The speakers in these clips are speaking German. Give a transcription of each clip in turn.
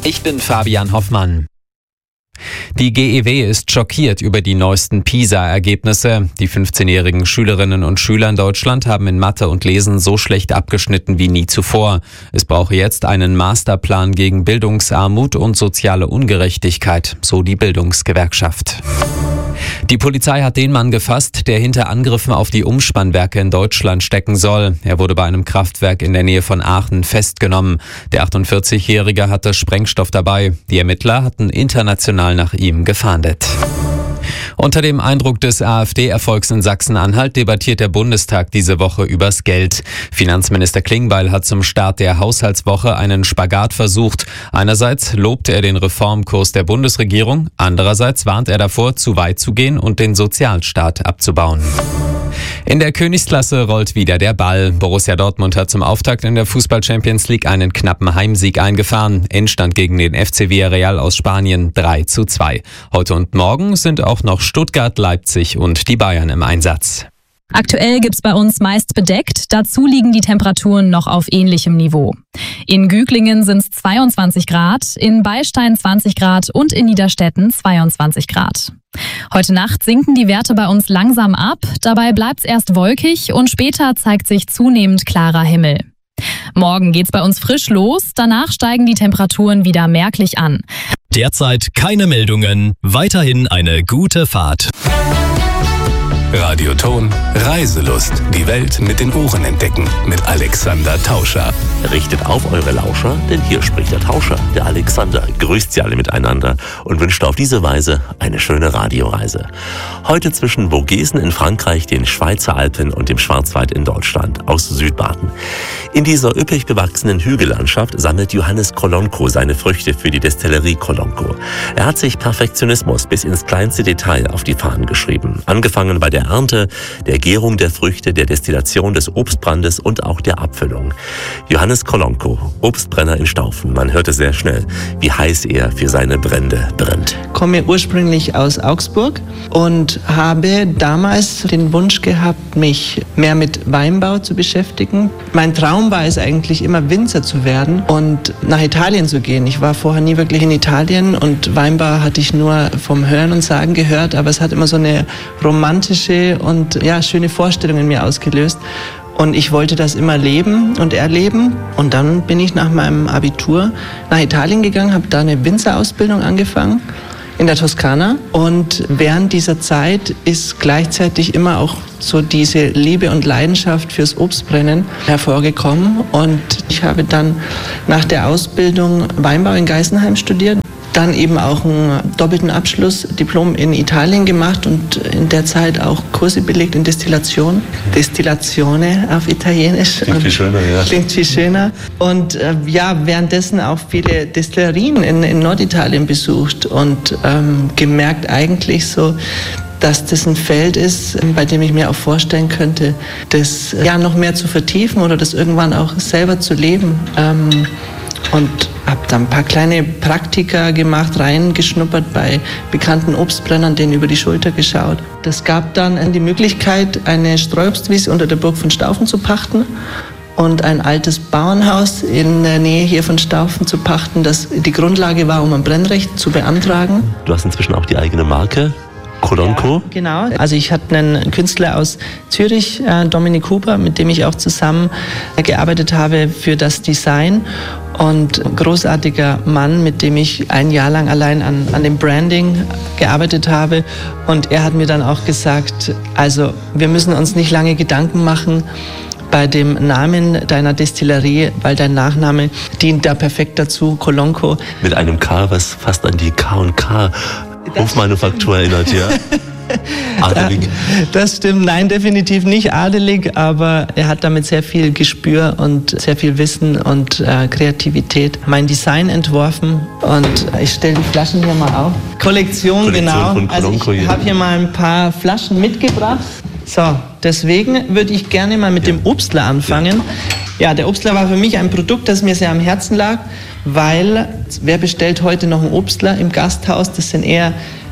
Ich bin Fabian Hoffmann. Die GEW ist schockiert über die neuesten PISA-Ergebnisse. Die 15-jährigen Schülerinnen und Schüler in Deutschland haben in Mathe und Lesen so schlecht abgeschnitten wie nie zuvor. Es brauche jetzt einen Masterplan gegen Bildungsarmut und soziale Ungerechtigkeit, so die Bildungsgewerkschaft. Die Polizei hat den Mann gefasst, der hinter Angriffen auf die Umspannwerke in Deutschland stecken soll. Er wurde bei einem Kraftwerk in der Nähe von Aachen festgenommen. Der 48-Jährige hatte Sprengstoff dabei. Die Ermittler hatten international nach ihm gefahndet. Unter dem Eindruck des AfD-Erfolgs in Sachsen-Anhalt debattiert der Bundestag diese Woche übers Geld. Finanzminister Klingbeil hat zum Start der Haushaltswoche einen Spagat versucht. Einerseits lobt er den Reformkurs der Bundesregierung, andererseits warnt er davor, zu weit zu gehen und den Sozialstaat abzubauen. In der Königsklasse rollt wieder der Ball. Borussia Dortmund hat zum Auftakt in der Fußball-Champions League einen knappen Heimsieg eingefahren. Endstand gegen den FC Villarreal aus Spanien 3:2. Heute und morgen sind auch noch Stuttgart, Leipzig und die Bayern im Einsatz. Aktuell gibt's bei uns meist bedeckt, dazu liegen die Temperaturen noch auf ähnlichem Niveau. In Güglingen sind's 22 Grad, in Beilstein 20 Grad und in Niederstetten 22 Grad. Heute Nacht sinken die Werte bei uns langsam ab, dabei bleibt's erst wolkig und später zeigt sich zunehmend klarer Himmel. Morgen geht's bei uns frisch los, danach steigen die Temperaturen wieder merklich an. Derzeit keine Meldungen, weiterhin eine gute Fahrt. Radioton Reiselust. Die Welt mit den Ohren entdecken. Mit Alexander Tauscher. Richtet auf eure Lauscher, denn hier spricht der Tauscher, der Alexander. Grüßt sie alle miteinander und wünscht auf diese Weise eine schöne Radioreise. Heute zwischen Vogesen in Frankreich, den Schweizer Alpen und dem Schwarzwald in Deutschland, aus Südbaden. In dieser üppig bewachsenen Hügellandschaft sammelt Johannes Kolonko seine Früchte für die Destillerie Kolonko. Er hat sich Perfektionismus bis ins kleinste Detail auf die Fahnen geschrieben. Angefangen bei der Ernte, der Gärung der Früchte, der Destillation des Obstbrandes und auch der Abfüllung. Johannes Kolonko, Obstbrenner in Staufen. Man hörte sehr schnell, wie heiß er für seine Brände brennt. Ich komme ursprünglich aus Augsburg und habe damals den Wunsch gehabt, mich mehr mit Weinbau zu beschäftigen. Mein Traum war es eigentlich immer, Winzer zu werden und nach Italien zu gehen. Ich war vorher nie wirklich in Italien und Weinbau hatte ich nur vom Hören und Sagen gehört, aber es hat immer so eine romantische und schöne Vorstellung in mir ausgelöst. Und ich wollte das immer leben und erleben. Und dann bin ich nach meinem Abitur nach Italien gegangen, habe da eine Winzerausbildung angefangen in der Toskana. Und während dieser Zeit ist gleichzeitig immer auch so diese Liebe und Leidenschaft fürs Obstbrennen hervorgekommen. Und ich habe dann nach der Ausbildung Weinbau in Geisenheim studiert. Dann eben auch einen doppelten Abschlussdiplom in Italien gemacht und in der Zeit auch Kurse belegt in Destillation. Destillazione auf Italienisch. Klingt viel schöner, ja. Klingt viel schöner. Und währenddessen auch viele Destillerien in Norditalien besucht und gemerkt eigentlich so, dass das ein Feld ist, bei dem ich mir auch vorstellen könnte, das noch mehr zu vertiefen oder das irgendwann auch selber zu leben. Und habe dann ein paar kleine Praktika gemacht, reingeschnuppert bei bekannten Obstbrennern, denen über die Schulter geschaut. Das gab dann die Möglichkeit, eine Streuobstwiese unter der Burg von Staufen zu pachten und ein altes Bauernhaus in der Nähe hier von Staufen zu pachten, das die Grundlage war, um ein Brennrecht zu beantragen. Du hast inzwischen auch die eigene Marke, Kolonko? Ja, genau. Also ich hatte einen Künstler aus Zürich, Dominik Huber, mit dem ich auch zusammen gearbeitet habe für das Design. Und ein großartiger Mann, mit dem ich ein Jahr lang allein an dem Branding gearbeitet habe. Und er hat mir dann auch gesagt, also wir müssen uns nicht lange Gedanken machen bei dem Namen deiner Destillerie, weil dein Nachname dient da perfekt dazu, Kolonko. Mit einem K, was fast an die K&K Hofmanufaktur erinnert, ja. Adelig. Das stimmt, nein, definitiv nicht adelig, aber er hat damit sehr viel Gespür und sehr viel Wissen und Kreativität. Mein Design entworfen und ich stelle die Flaschen hier mal auf. Kollektion genau. Also ich habe hier mal ein paar Flaschen mitgebracht. So, deswegen würde ich gerne mal mit dem Obstler anfangen. Ja, der Obstler war für mich ein Produkt, das mir sehr am Herzen lag, weil wer bestellt heute noch einen Obstler im Gasthaus? Das sind eher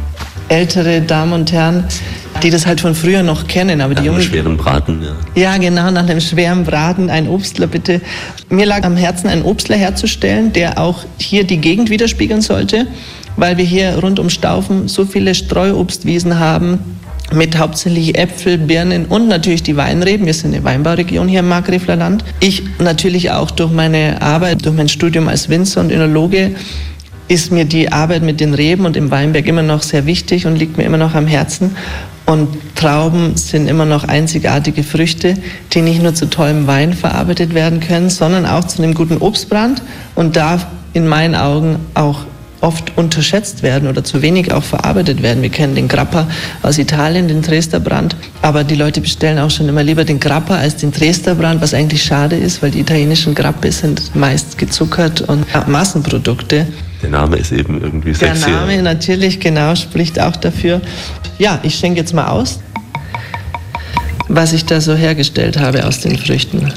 ältere Damen und Herren, die das halt von früher noch kennen. Aber nach die einem schweren Braten, ja. Ja, genau, nach einem schweren Braten, ein Obstler bitte. Mir lag am Herzen, einen Obstler herzustellen, der auch hier die Gegend widerspiegeln sollte, weil wir hier rund um Staufen so viele Streuobstwiesen haben, mit hauptsächlich Äpfel, Birnen und natürlich die Weinreben. Wir sind eine Weinbauregion hier im Markgräfler Land. Ich natürlich auch durch meine Arbeit, durch mein Studium als Winzer und Önologe, ist mir die Arbeit mit den Reben und im Weinberg immer noch sehr wichtig und liegt mir immer noch am Herzen. Und Trauben sind immer noch einzigartige Früchte, die nicht nur zu tollem Wein verarbeitet werden können, sondern auch zu einem guten Obstbrand und darf in meinen Augen auch oft unterschätzt werden oder zu wenig auch verarbeitet werden. Wir kennen den Grappa aus Italien, den Dresdner Brand, aber die Leute bestellen auch schon immer lieber den Grappa als den Dresdner Brand, was eigentlich schade ist, weil die italienischen Grappe sind meist gezuckert und Massenprodukte. Der Name ist eben irgendwie sexy. Der Name natürlich, genau, spricht auch dafür. Ja, ich schenke jetzt mal aus, was ich da so hergestellt habe aus den Früchten.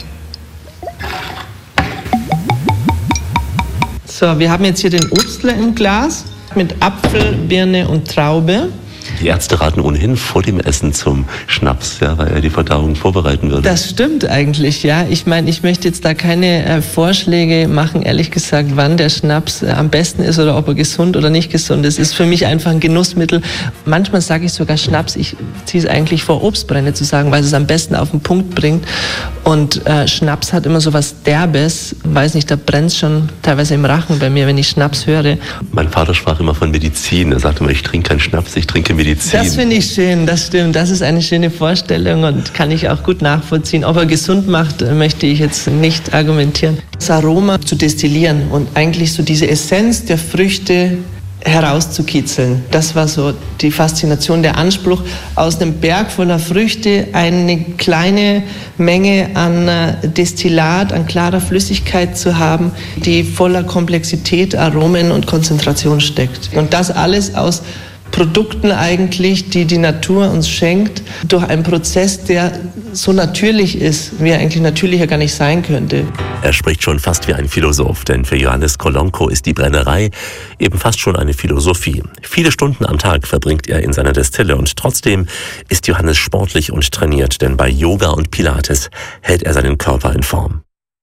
So, wir haben jetzt hier den Obstler im Glas mit Apfel, Birne und Traube. Die Ärzte raten ohnehin vor dem Essen zum Schnaps, ja, weil er die Verdauung vorbereiten würde. Das stimmt eigentlich, ja. Ich meine, ich möchte jetzt da keine Vorschläge machen, ehrlich gesagt, wann der Schnaps am besten ist oder ob er gesund oder nicht gesund ist. Es ist für mich einfach ein Genussmittel. Manchmal sage ich sogar Schnaps, ich ziehe es eigentlich vor, Obstbrände zu sagen, weil es am besten auf den Punkt bringt. Und Schnaps hat immer so was Derbes, weiß nicht, da brennt es schon teilweise im Rachen bei mir, wenn ich Schnaps höre. Mein Vater sprach immer von Medizin. Er sagte immer, ich trinke keinen Schnaps, ich trinke Medizin. Das finde ich schön, das stimmt. Das ist eine schöne Vorstellung und kann ich auch gut nachvollziehen. Ob er gesund macht, möchte ich jetzt nicht argumentieren. Das Aroma zu destillieren und eigentlich so diese Essenz der Früchte herauszukitzeln. Das war so die Faszination, der Anspruch, aus einem Berg voller Früchte eine kleine Menge an Destillat, an klarer Flüssigkeit zu haben, die voller Komplexität, Aromen und Konzentration steckt. Und das alles aus Produkten eigentlich, die die Natur uns schenkt, durch einen Prozess, der so natürlich ist, wie er eigentlich natürlicher gar nicht sein könnte. Er spricht schon fast wie ein Philosoph, denn für Johannes Kolonko ist die Brennerei eben fast schon eine Philosophie. Viele Stunden am Tag verbringt er in seiner Destille und trotzdem ist Johannes sportlich und trainiert, denn bei Yoga und Pilates hält er seinen Körper in Form.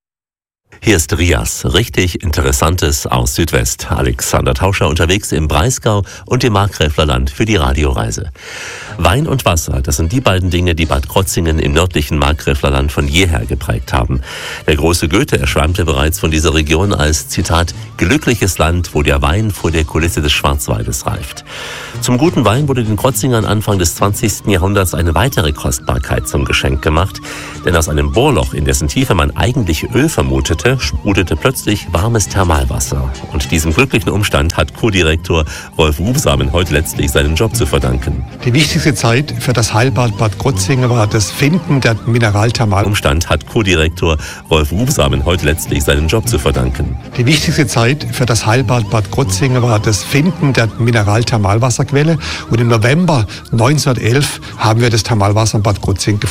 Hier ist Rias, richtig Interessantes aus Südwest. Alexander Tauscher unterwegs im Breisgau und im Markgräfler Land für die Radioreise. Wein und Wasser, das sind die beiden Dinge, die Bad Krozingen im nördlichen Markgräfler Land von jeher geprägt haben. Der große Goethe erschwärmte bereits von dieser Region als, Zitat, glückliches Land, wo der Wein vor der Kulisse des Schwarzwaldes reift. Zum guten Wein wurde den Krozingern Anfang des 20. Jahrhunderts eine weitere Kostbarkeit zum Geschenk gemacht, denn aus einem Bohrloch, in dessen Tiefe man eigentlich Öl vermutete, sprudelte plötzlich warmes Thermalwasser. Und diesem glücklichen Umstand hat Co-Direktor Rolf Rubsamen heute letztlich seinen Job zu verdanken. Die wichtigste Zeit für das Heilbad Bad Krozingen war das Finden der Mineralthermalwasser. Umstand hat Co-Direktor Rolf Rubsamen heute letztlich seinen Job zu verdanken. Die wichtigste Zeit für das Heilbad Bad Krozingen war das Finden der Mineralthermalwasserquelle. Und im November 1911 haben wir das Thermalwasser in Bad Krozingen gefunden.